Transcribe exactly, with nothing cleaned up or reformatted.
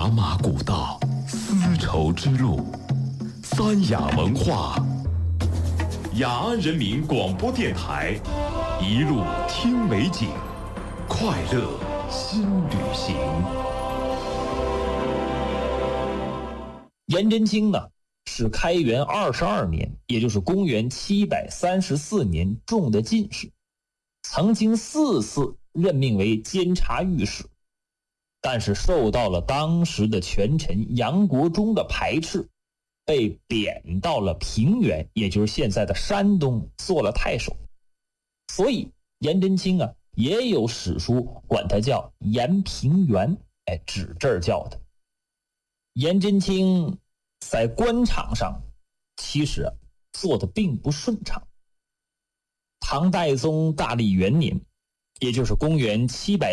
茶马古道，丝绸之路，三雅文化。雅安人民广播电台，一路听美景，快乐新旅行。 颜真卿呢，是开元二十二年，也就是公元七百三十四年中的进士，曾经四次任命为监察御史，但是受到了当时的权臣杨国忠的排斥，被贬到了平原，也就是现在的山东，做了太守。所以颜真卿啊，也有史书管他叫颜平原，哎，指这儿叫的。颜真卿在官场上其实、啊、做的并不顺畅。唐代宗大历元年，也就是公元七百